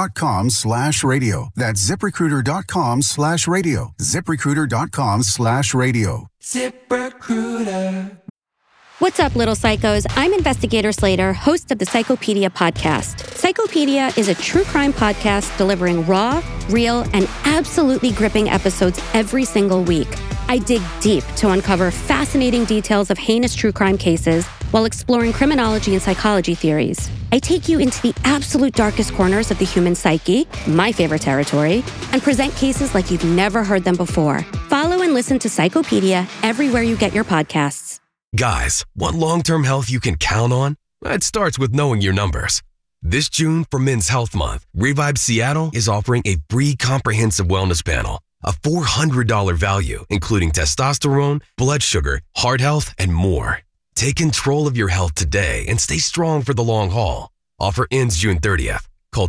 ZipRecruiter.com/radio. That's ZipRecruiter.com/radio. ZipRecruiter.com/radio. ZipRecruiter. What's up, little psychos? I'm Investigator Slater, host of the Psychopedia podcast. Psychopedia is a true crime podcast delivering raw, real, and absolutely gripping episodes every single week. I dig deep to uncover fascinating details of heinous true crime cases while exploring criminology and psychology theories. I take you into the absolute darkest corners of the human psyche, my favorite territory, and present cases like you've never heard them before. Follow and listen to Psychopedia everywhere you get your podcasts. Guys, want long-term health you can count on? It starts with knowing your numbers. This June, for Men's Health Month, Revive Seattle is offering a free comprehensive wellness panel, a $400 value, including testosterone, blood sugar, heart health, and more. Take control of your health today and stay strong for the long haul. Offer ends June 30th. Call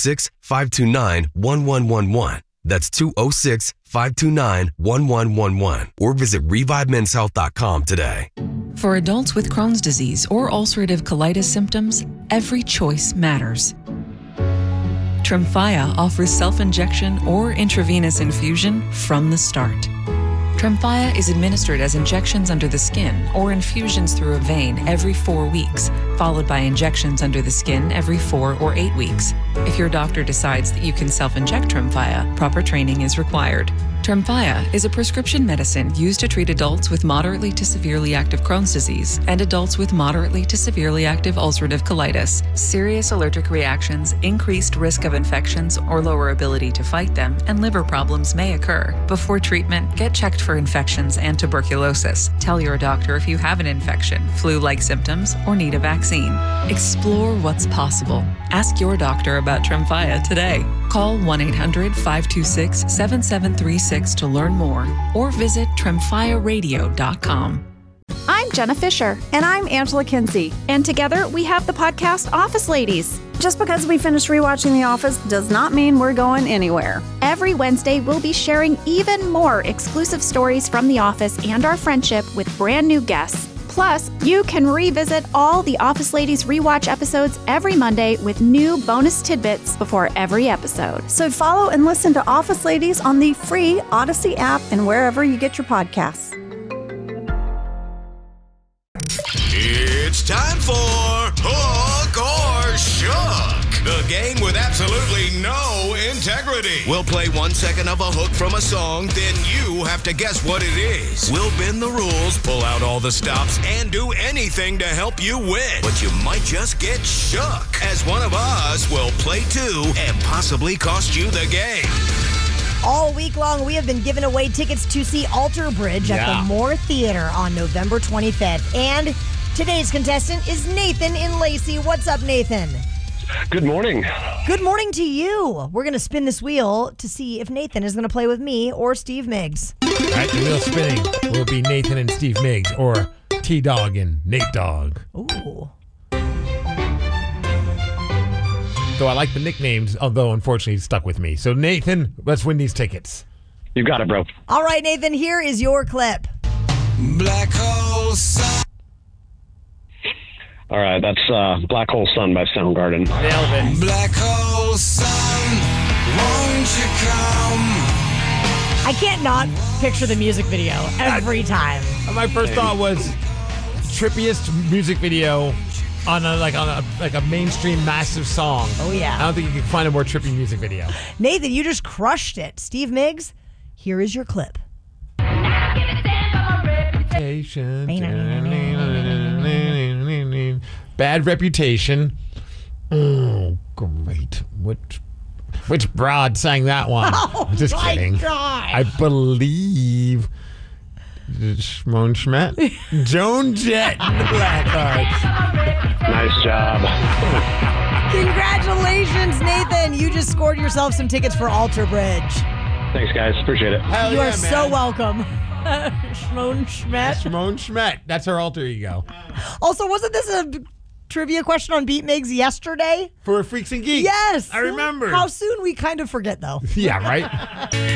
206-529-1111. That's 206-529-1111 or visit ReviveMen'sHealth.com today. For adults with Crohn's disease or ulcerative colitis symptoms, every choice matters. Tremfya offers self-injection or intravenous infusion from the start. Tremfya is administered as injections under the skin or infusions through a vein every 4 weeks, followed by injections under the skin every 4 or 8 weeks. If your doctor decides that you can self-inject Tremfya, proper training is required. Tremfya is a prescription medicine used to treat adults with moderately to severely active Crohn's disease and adults with moderately to severely active ulcerative colitis. Serious allergic reactions, increased risk of infections or lower ability to fight them, and liver problems may occur. Before treatment, get checked for infections and tuberculosis. Tell your doctor if you have an infection, flu-like symptoms, or need a vaccine. Explore what's possible. Ask your doctor about Tremfya today. Call 1-800-526-7736 to learn more or visit TremfyaRadio.com. I'm Jenna Fisher. And I'm Angela Kinsey. And together we have the podcast Office Ladies. Just because we finished rewatching The Office does not mean we're going anywhere. Every Wednesday, we'll be sharing even more exclusive stories from The Office and our friendship with brand new guests. Plus, you can revisit all the Office Ladies rewatch episodes every Monday with new bonus tidbits before every episode. So follow and listen to Office Ladies on the free Odyssey app and wherever you get your podcasts. It's time for Hook or Shook, the game with absolutely no integrity. We'll play 1 second of a hook from a song, then you have to guess what it is. We'll bend the rules, pull out all the stops, and do anything to help you win. But you might just get shook, as one of us will play too and possibly cost you the game. All week long, we have been giving away tickets to see Alter Bridge at the Moore Theater on November 25th. And today's contestant is Nathan in Lacey. What's up, Nathan? Good morning. Good morning to you. We're going to spin this wheel to see if Nathan is going to play with me or Steve Miggs. All right, the wheel spinning will be Nathan and Steve Miggs or T-Dog and Nate Dogg. Ooh. So I like the nicknames, although unfortunately it's stuck with me. So Nathan, let's win these tickets. You got it, bro. All right, Nathan, here is your clip. Black Hole Sun. All right, that's Black Hole Sun by Soundgarden. Nailed it. Black Hole Sun, won't you come? I can't not picture the music video every time. My first thought was trippiest music video on a mainstream massive song. Oh, yeah. I don't think you can find a more trippy music video. Nathan, you just crushed it. Steve Miggs, here is your clip. Bad Reputation. Oh, great. Which broad sang that one? Oh, just my kidding. God. I believe Shimon Schmidt. Joan Jett and the Blackhearts. Nice job. Congratulations, Nathan. You just scored yourself some tickets for Alter Bridge. Thanks, guys. Appreciate it. Hell You yeah, are so welcome. Shimon Schmidt. Shimon Schmidt. That's her alter ego. Also, wasn't this a trivia question on Beat Migs yesterday? For Freaks and Geeks. Yes. I remember. How soon we kind of forget, though. Yeah, right?